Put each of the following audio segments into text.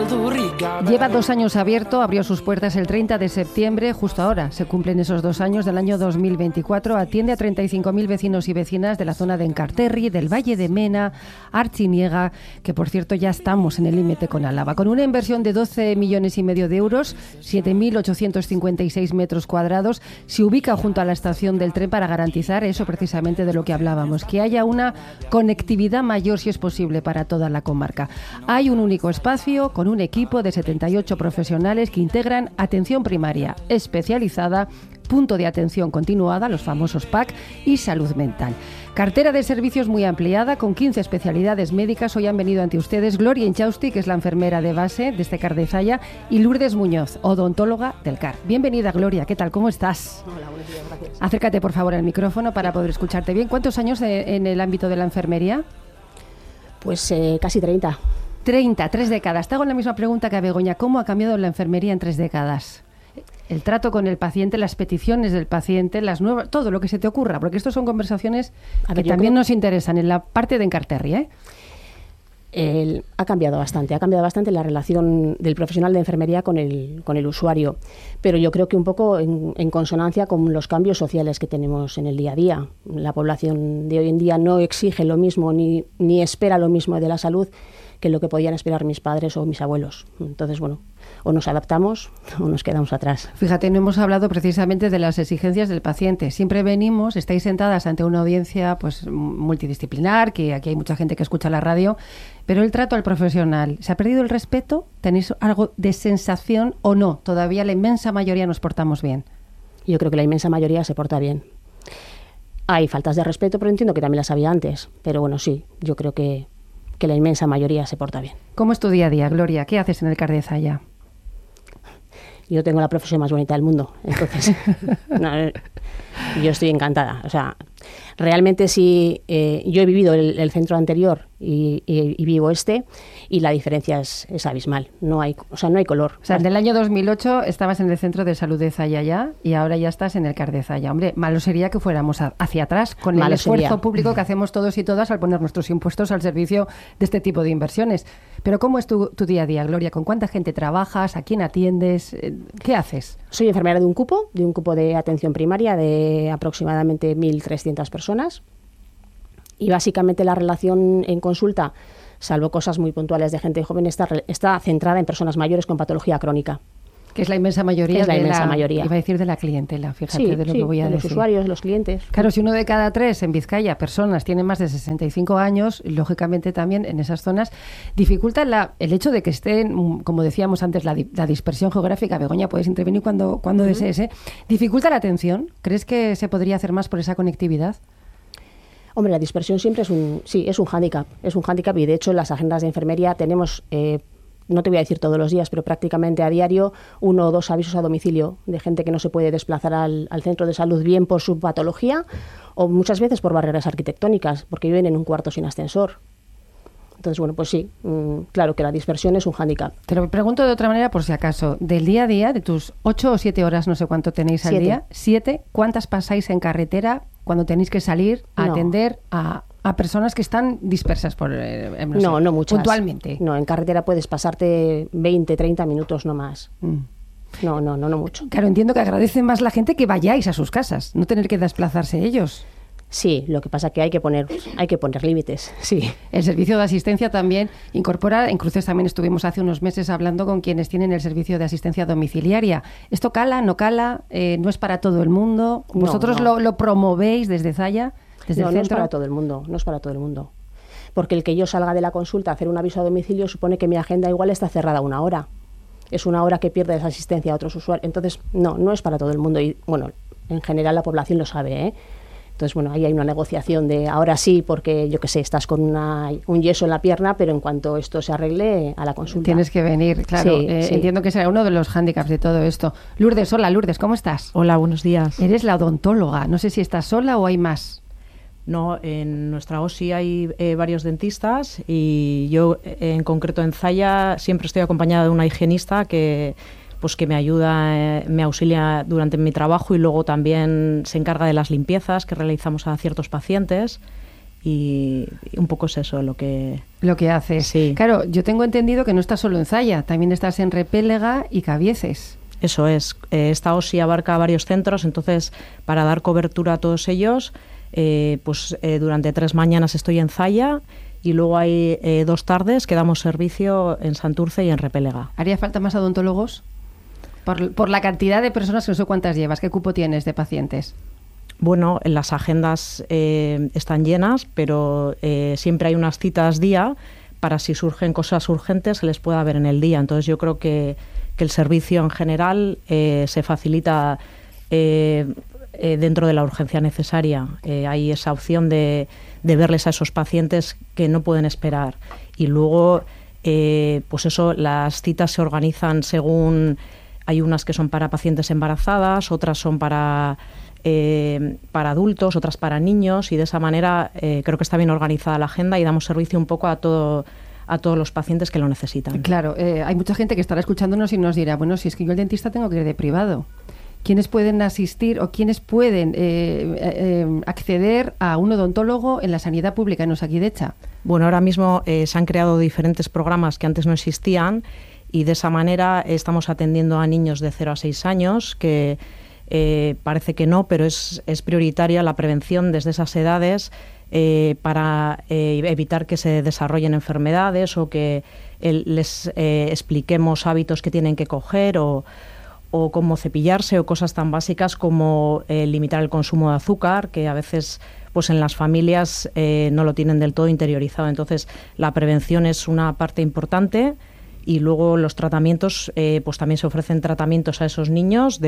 Lleva 2 años abierto, abrió sus puertas el 30 de septiembre, justo ahora. Se cumplen esos 2 años del año 2024. Atiende a 35.000 vecinos y vecinas de la zona de Enkarterri, del Valle de Mena, Artziniega, que por cierto ya estamos en el límite con Álava. Con una inversión de 12,5 millones de euros, 7.856 metros cuadrados, se ubica junto a la estación del tren para garantizar eso precisamente de lo que hablábamos, que haya una conectividad mayor, si es posible, para toda la comarca. Hay un único espacio con un equipo de 78 profesionales que integran atención primaria especializada, punto de atención continuada, los famosos PAC, y salud mental. Cartera de servicios muy ampliada, con 15 especialidades médicas. Hoy han venido ante ustedes Gloria Inchausti, que es la enfermera de base de este CAR de Zalla, y Lourdes Muñoz, odontóloga del CAR. Bienvenida, Gloria. ¿Qué tal? ¿Cómo estás? Hola, buenos días, gracias. Acércate, por favor, al micrófono para poder escucharte bien. ¿Cuántos años en el ámbito de la enfermería? Pues casi 30. 30, 3 décadas. Te hago la misma pregunta que a Begoña. ¿Cómo ha cambiado la enfermería en 3 décadas? El trato con el paciente, las peticiones del paciente, las nuevas, todo lo que se te ocurra, porque estas son conversaciones que también nos interesan en la parte de Enkarterri, ¿eh? Ha cambiado bastante la relación del profesional de enfermería con el usuario, pero yo creo que un poco en consonancia con los cambios sociales que tenemos en el día a día. La población de hoy en día no exige lo mismo ni espera lo mismo de la salud que lo que podían esperar mis padres o mis abuelos. Entonces, bueno, o nos adaptamos o nos quedamos atrás. Fíjate, no hemos hablado precisamente de las exigencias del paciente. Siempre venimos, estáis sentadas ante una audiencia pues multidisciplinar, que aquí hay mucha gente que escucha la radio, pero el trato al profesional, ¿se ha perdido el respeto? ¿Tenéis algo de sensación o no? Todavía la inmensa mayoría nos portamos bien. Yo creo que la inmensa mayoría se porta bien. Hay faltas de respeto, pero entiendo que también las había antes. Pero bueno, sí, yo creo que la inmensa mayoría se porta bien. ¿Cómo es tu día a día, Gloria? ¿Qué haces en el CAR de Zalla? Yo tengo la profesión más bonita del mundo, entonces yo estoy encantada. O sea, realmente sí, yo he vivido el centro anterior y vivo este, y la diferencia es abismal. No hay color. O sea, en el año 2008 estabas en el centro de salud de Zalla ya, y ahora ya estás en el CAR de Zalla. Hombre, malo sería que fuéramos hacia atrás con el esfuerzo público que hacemos todos y todas al poner nuestros impuestos al servicio de este tipo de inversiones. Pero ¿cómo es tu día a día, Gloria? ¿Con cuánta gente trabajas? ¿A quién atiendes? ¿Qué haces? Soy enfermera de un cupo de atención primaria de aproximadamente 1.300 personas. Y básicamente la relación en consulta, salvo cosas muy puntuales de gente joven, está centrada en personas mayores con patología crónica. Que es la inmensa mayoría. Mayoría. Iba a decir de la clientela, fíjate, sí, de lo que voy a decir. Los usuarios, los clientes. Claro, si uno de cada 3 en Vizcaya, personas, tiene más de 65 años, lógicamente también en esas zonas, dificulta el hecho de que estén, como decíamos antes, la dispersión geográfica. Begoña, puedes intervenir cuando desees, ¿eh? ¿Dificulta la atención? ¿Crees que se podría hacer más por esa conectividad? Hombre, la dispersión siempre es un hándicap. Es un hándicap, y de hecho en las agendas de enfermería tenemos, no te voy a decir todos los días, pero prácticamente a diario, 1 o 2 avisos a domicilio de gente que no se puede desplazar al centro de salud, bien por su patología o muchas veces por barreras arquitectónicas, porque viven en un cuarto sin ascensor. Entonces, bueno, pues sí, claro que la dispersión es un hándicap. Te lo pregunto de otra manera por si acaso. Del día a día, de tus 8 o 7 horas, no sé cuánto tenéis al día, 7, ¿cuántas pasáis en carretera cuando tenéis que salir a atender a personas que están dispersas por no muchas. Puntualmente? No, en carretera puedes pasarte 20, 30 minutos, no más. No mucho. Claro, entiendo que agradece más la gente que vayáis a sus casas, no tener que desplazarse ellos. Sí, lo que pasa es que hay que poner límites, sí. El servicio de asistencia también incorpora, en Cruces también estuvimos hace unos meses hablando con quienes tienen el servicio de asistencia domiciliaria. ¿Esto cala, no cala? ¿No es para todo el mundo? ¿Vosotros no. Lo promovéis desde Zalla, desde el centro? No es para todo el mundo. Porque el que yo salga de la consulta a hacer un aviso a domicilio supone que mi agenda igual está cerrada 1 hora. Es 1 hora que pierdes asistencia a otros usuarios. Entonces, no es para todo el mundo. Y, bueno, en general la población lo sabe, ¿eh? Entonces, bueno, ahí hay una negociación de ahora sí, porque yo qué sé, estás con un yeso en la pierna, pero en cuanto esto se arregle, a la consulta. Tienes que venir, claro. Sí. Entiendo que será uno de los hándicaps de todo esto. Lourdes, hola Lourdes, ¿cómo estás? Hola, buenos días. Eres la odontóloga. No sé si estás sola o hay más. No, en nuestra OSI hay varios dentistas, y yo en concreto en Zalla siempre estoy acompañada de una higienista que me ayuda, me auxilia durante mi trabajo, y luego también se encarga de las limpiezas que realizamos a ciertos pacientes. Y un poco es eso lo que haces. Sí. Claro, yo tengo entendido que no estás solo en Zalla, también estás en Repélega y Cabieces. Eso es. Esta OSI abarca varios centros, entonces para dar cobertura a todos ellos, durante 3 mañanas estoy en Zalla y luego hay 2 tardes que damos servicio en Santurce y en Repélega. ¿Haría falta más odontólogos? Por la cantidad de personas, que no sé cuántas llevas, ¿qué cupo tienes de pacientes? Bueno, las agendas están llenas, pero siempre hay unas citas día para si surgen cosas urgentes se les pueda ver en el día. Entonces yo creo que el servicio en general se facilita dentro de la urgencia necesaria. Hay esa opción de verles a esos pacientes que no pueden esperar. Y luego, las citas se organizan según... Hay unas que son para pacientes embarazadas, otras son para adultos, otras para niños, y de esa manera creo que está bien organizada la agenda y damos servicio un poco a todos los pacientes que lo necesitan. Claro, hay mucha gente que estará escuchándonos y nos dirá, bueno, si es que yo al dentista tengo que ir de privado. ¿Quiénes pueden asistir o quiénes pueden acceder a un odontólogo en la sanidad pública en Osakidecha? Bueno, ahora mismo se han creado diferentes programas que antes no existían y de esa manera estamos atendiendo a niños de 0 a 6 años que parece que no, pero es prioritaria la prevención desde esas edades para evitar que se desarrollen enfermedades o que les expliquemos hábitos que tienen que coger o cómo cepillarse o cosas tan básicas como limitar el consumo de azúcar, que a veces pues en las familias no lo tienen del todo interiorizado. Entonces la prevención es una parte importante. Y luego los tratamientos, pues también se ofrecen tratamientos a esos niños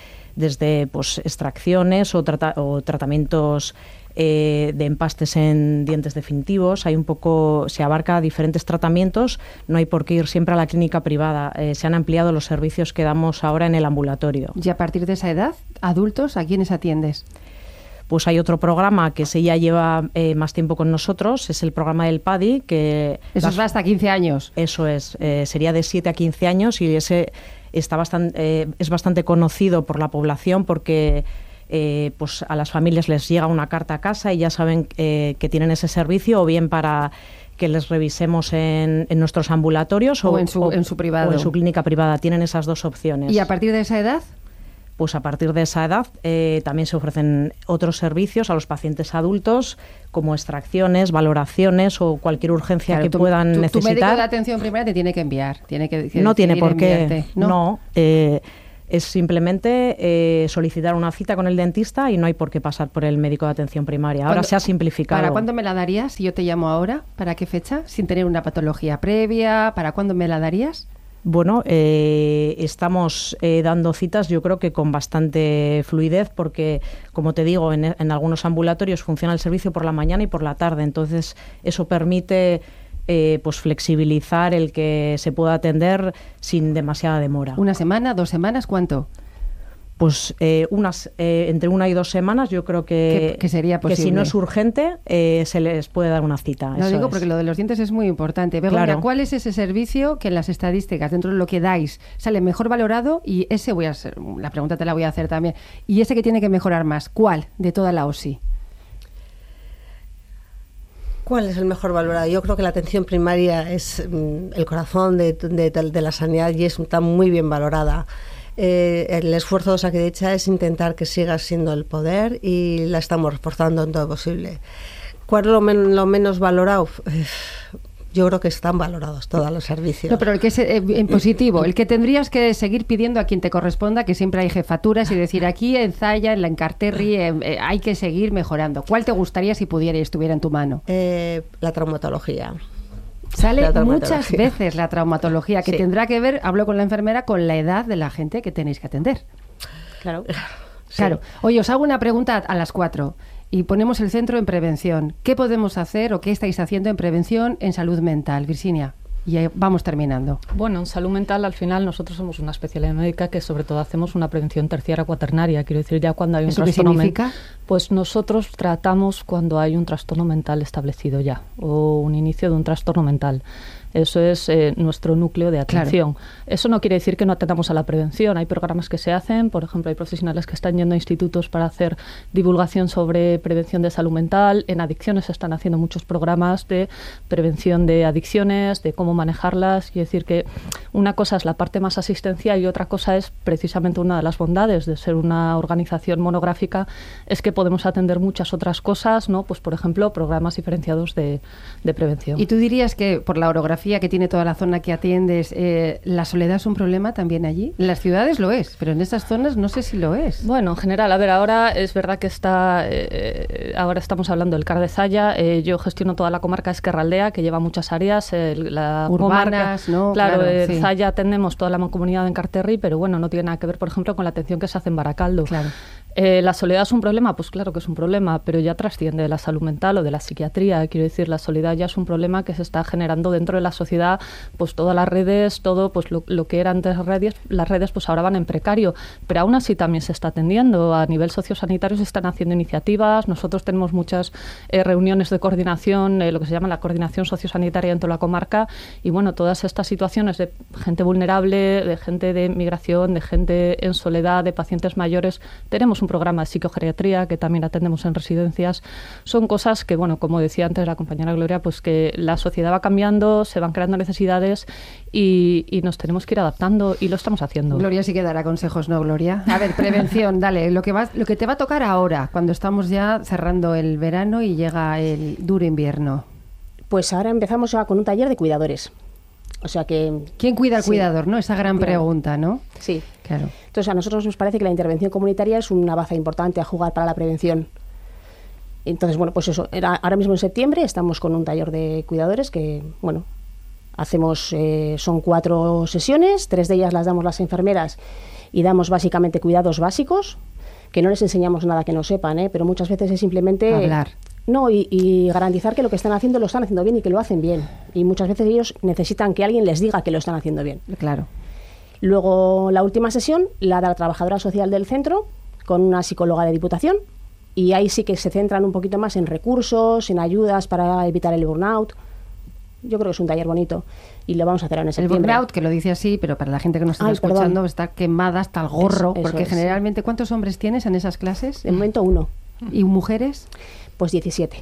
desde pues extracciones o tratamientos de empastes en dientes definitivos. Se abarca diferentes tratamientos, no hay por qué ir siempre a la clínica privada. Se han ampliado los servicios que damos ahora en el ambulatorio. ¿Y a partir de esa edad, adultos, a quiénes atiendes? Pues hay otro programa que ya lleva más tiempo con nosotros, es el programa del PADI. Eso es hasta 15 años. Eso es, sería de 7 a 15 años y ese es bastante conocido por la población porque pues a las familias les llega una carta a casa y ya saben que tienen ese servicio, o bien para que les revisemos en nuestros ambulatorios o en su privado. O en su clínica privada. Tienen esas dos opciones. ¿Y a partir de esa edad? Pues a partir de esa edad también se ofrecen otros servicios a los pacientes adultos, como extracciones, valoraciones o cualquier urgencia que puedan necesitar. Tu médico de atención primaria te tiene que enviar. No tiene por qué. No. Es simplemente solicitar una cita con el dentista y no hay por qué pasar por el médico de atención primaria. Ahora se ha simplificado. ¿Para cuándo me la darías si yo te llamo ahora? ¿Para qué fecha? Sin tener una patología previa. ¿Para cuándo me la darías? Bueno, estamos dando citas yo creo que con bastante fluidez porque, como te digo, en algunos ambulatorios funciona el servicio por la mañana y por la tarde. Entonces, eso permite pues flexibilizar el que se pueda atender sin demasiada demora. ¿Una semana, 2 semanas, cuánto? Pues entre 1 y 2 semanas yo creo que sería posible. Que si no es urgente se les puede dar una cita. Lo digo porque lo de los dientes es muy importante. Begoña, claro. ¿Cuál es ese servicio que en las estadísticas, dentro de lo que dais, sale mejor valorado? Y ese la pregunta te la voy a hacer también. ¿Y ese que tiene que mejorar más? ¿Cuál de toda la OSI? ¿Cuál es el mejor valorado? Yo creo que la atención primaria es el corazón de la sanidad y está muy bien valorada. El esfuerzo de Osakidecha es intentar que siga siendo el poder y la estamos reforzando en todo posible. ¿Cuál es lo menos valorado? Yo creo que están valorados todos los servicios. No, pero el que es en positivo, el que tendrías que seguir pidiendo a quien te corresponda, que siempre hay jefaturas, y decir aquí en Zalla, en la Encarterri, hay que seguir mejorando. ¿Cuál te gustaría si pudiera y estuviera en tu mano? La traumatología. Sale muchas veces la traumatología, que sí. Tendrá que ver, hablo con la enfermera, con la edad de la gente que tenéis que atender. Claro. Sí. Claro. Oye, os hago una pregunta a las 4 y ponemos el centro en prevención. ¿Qué podemos hacer o qué estáis haciendo en prevención en salud mental? Virginia, y ahí vamos terminando. Bueno, en salud mental al final nosotros somos una especialidad médica que sobre todo hacemos una prevención terciaria cuaternaria. Quiero decir, ya cuando hay un trastorno mental, pues nosotros tratamos cuando hay un trastorno mental establecido ya o un inicio de un trastorno mental. Eso es nuestro núcleo de atención. Claro. Eso no quiere decir que no atendamos a la prevención. Hay programas que se hacen, por ejemplo, hay profesionales que están yendo a institutos para hacer divulgación sobre prevención de salud mental. En adicciones se están haciendo muchos programas de prevención de adicciones, de cómo manejarlas. Quiere decir que una cosa es la parte más asistencial y otra cosa es precisamente una de las bondades de ser una organización monográfica, es que podemos atender muchas otras cosas, ¿no? Pues, por ejemplo, programas diferenciados de prevención. ¿Y tú dirías que por la orografía que tiene toda la zona que atiendes, la soledad es un problema también allí? En las ciudades lo es, pero en estas zonas no sé si lo es. Bueno, en general, a ver, ahora es verdad que ahora estamos hablando del CAR de Zalla. Yo gestiono toda la comarca Ezkerraldea, que lleva muchas áreas. La urbanas, comarca, ¿no? Claro, sí. Zalla atendemos toda la mancomunidad de Enkarterri, pero bueno, no tiene nada que ver, por ejemplo, con la atención que se hace en Barakaldo. Claro. ¿La soledad es un problema? Pues claro que es un problema, pero ya trasciende de la salud mental o de la psiquiatría. Quiero decir, la soledad ya es un problema que se está generando dentro de la sociedad, pues todas las redes, todo pues lo que eran antes las redes, pues ahora van en precario. Pero aún así también se está atendiendo. A nivel sociosanitario se están haciendo iniciativas. Nosotros tenemos muchas reuniones de coordinación, lo que se llama la coordinación sociosanitaria dentro de la comarca. Y bueno, todas estas situaciones de gente vulnerable, de gente de migración, de gente en soledad, de pacientes mayores, tenemos un programa de psicogeriatría que también atendemos en residencias. Son cosas que, bueno, como decía antes la compañera Gloria, pues que la sociedad va cambiando, se van creando necesidades y nos tenemos que ir adaptando y lo estamos haciendo. Gloria sí que dará consejos, ¿no, Gloria? A ver, prevención, dale, lo que te va a tocar ahora, cuando estamos ya cerrando el verano y llega el duro invierno. Pues ahora empezamos ya con un taller de cuidadores. O sea que... ¿Quién cuida al cuidador, no? Esa gran pregunta, ¿no? Sí. Claro. Entonces, a nosotros nos parece que la intervención comunitaria es una baza importante a jugar para la prevención. Entonces, bueno, pues eso. Ahora mismo en septiembre estamos con un taller de cuidadores que, bueno, hacemos, son 4 sesiones, 3 de ellas las damos las enfermeras y damos básicamente cuidados básicos, que no les enseñamos nada que no sepan, pero muchas veces es simplemente... hablar. No, y garantizar que lo que están haciendo lo están haciendo bien y que lo hacen bien. Y muchas veces ellos necesitan que alguien les diga que lo están haciendo bien. Claro. Luego, la última sesión la da la trabajadora social del centro con una psicóloga de Diputación. Y ahí sí que se centran un poquito más en recursos, en ayudas para evitar el burnout. Yo creo que es un taller bonito y lo vamos a hacer en septiembre. El burnout, que lo dice así, pero para la gente que nos está escuchando, está quemada hasta el gorro. Eso porque generalmente, ¿cuántos hombres tienes en esas clases? De momento 1. ¿Y mujeres? Pues 17.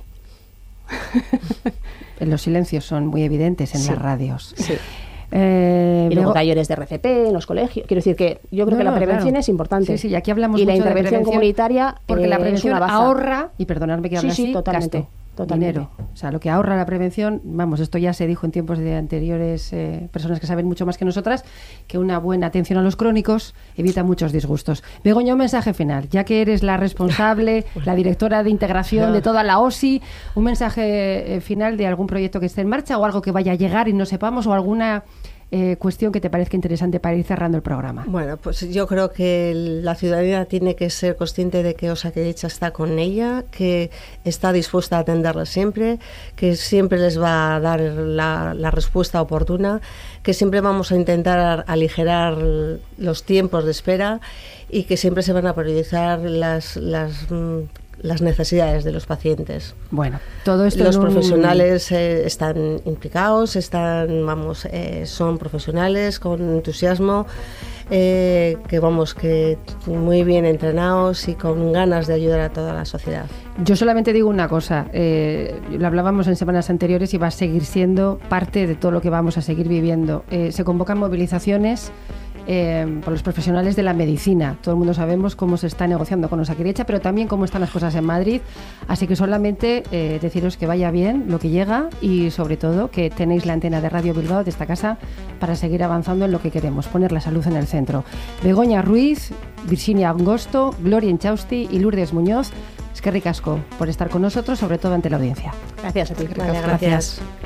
Los silencios son muy evidentes en las radios. Sí. Y luego talleres de RCP en los colegios. Quiero decir que yo creo que la prevención es importante. Sí, y aquí hablamos y mucho la intervención de comunitaria, porque la prevención es una baza. ahorra, y perdonadme que hable así, totalmente. gasto. Dinero. O sea, lo que ahorra la prevención, vamos, esto ya se dijo en tiempos de anteriores personas que saben mucho más que nosotras, que una buena atención a los crónicos evita muchos disgustos. Begoña, un mensaje final, ya que eres la responsable, la directora de integración de toda la OSI, un mensaje final de algún proyecto que esté en marcha o algo que vaya a llegar y no sepamos, o alguna cuestión que te parezca interesante para ir cerrando el programa. Bueno, pues yo creo que la ciudadanía tiene que ser consciente de que Osakidetza está con ella, que está dispuesta a atenderla siempre, que siempre les va a dar la respuesta oportuna, que siempre vamos a intentar aligerar los tiempos de espera y que siempre se van a priorizar las necesidades de los pacientes. Bueno, todo esto los profesionales están implicados, son profesionales con entusiasmo, que muy bien entrenados y con ganas de ayudar a toda la sociedad. Yo solamente digo una cosa, lo hablábamos en semanas anteriores y va a seguir siendo parte de todo lo que vamos a seguir viviendo. Se convocan movilizaciones por los profesionales de la medicina. Todo el mundo sabemos cómo se está negociando con Osakidetza, pero también cómo están las cosas en Madrid. Así que solamente deciros que vaya bien lo que llega y sobre todo que tenéis la antena de Radio Bilbao de esta casa para seguir avanzando en lo que queremos, poner la salud en el centro. Begoña Ruiz, Virginia Angosto, Gloria Inchausti y Lourdes Muñoz, eskerrik asko por estar con nosotros, sobre todo ante la audiencia. Gracias a ti. Gracias.